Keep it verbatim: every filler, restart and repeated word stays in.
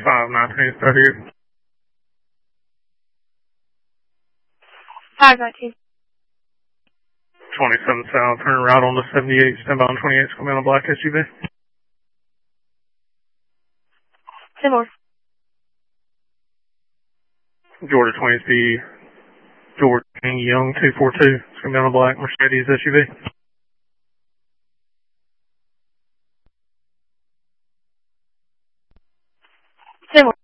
five nineteen thirty. five nineteen. twenty-seven South, turn right on the seventy-eight, stand by on twenty-eight, it's coming on a black S U V. ten more. Georgia twenty, George Young two four two, it's coming on a black Mercedes S U V. ten more.